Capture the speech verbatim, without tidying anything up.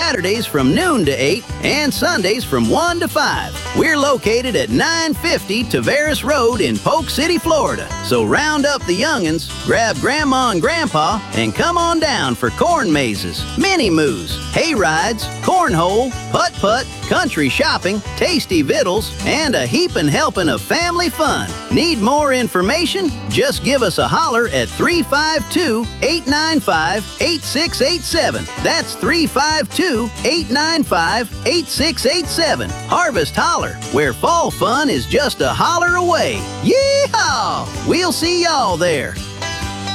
Saturdays from noon to eight and Sundays from one to five. We're located at nine fifty Tavares Road in Polk City, Florida. So round up the young'uns, grab Grandma and Grandpa, and come on down for corn mazes, mini-moos, hay rides, cornhole, putt-putt, country shopping, tasty vittles, and a heapin' helpin' of family fun. Need more information? Just give us a holler at three five two, eight nine five, eight six eight seven. That's three five two, eight nine five, eight six eight seven. Harvest Holler, where fall fun is just a holler away. Yeehaw! We'll see y'all there.